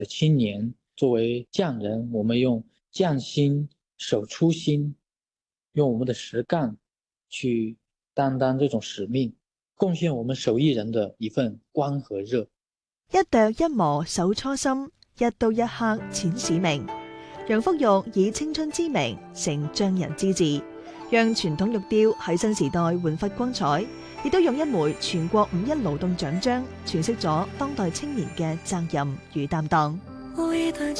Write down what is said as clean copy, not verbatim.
的青年，作为匠人，我们用匠心守初心，用我们的实干去担当这种使命，贡献我们手艺人的一份光和热。 一琢一磨守初心，一刀一刻踐使命。楊福玉以青春之名成匠人之志，讓傳統玉雕喺新時代煥發光彩，亦都用一枚全國五一勞動獎章詮釋咗當代青年嘅責任與擔當。